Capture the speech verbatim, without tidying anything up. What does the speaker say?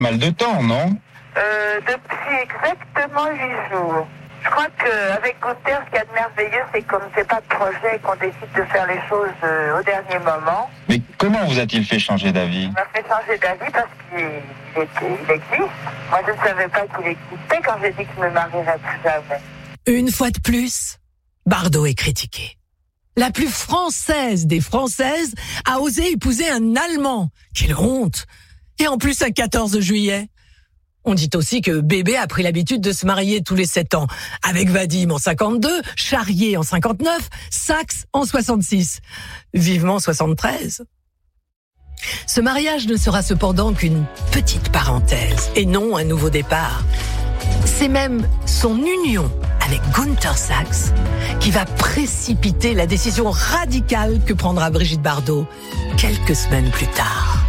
mal de temps, non? Euh, depuis exactement huit jours. Je crois qu'avec Gunther, ce qu'il y a de merveilleux, c'est qu'on ne fait pas de projet et qu'on décide de faire les choses euh, au dernier moment. Mais comment vous a-t-il fait changer d'avis? Il m'a fait changer d'avis parce qu'il était, il existe. Moi, je ne savais pas qu'il existait quand j'ai dit que je ne me marierais plus jamais. Une fois de plus, Bardot est critiqué. La plus française des Françaises a osé épouser un Allemand. Quelle honte! Et en plus, un quatorze juillet. On dit aussi que Bébé a pris l'habitude de se marier tous les sept ans. Avec Vadim en cinquante-deux, Charrier en cinquante-neuf, Saxe en soixante-six. Vivement soixante-treize. Ce mariage ne sera cependant qu'une petite parenthèse et non un nouveau départ. C'est même son union avec Gunther Sachs qui va précipiter la décision radicale que prendra Brigitte Bardot quelques semaines plus tard.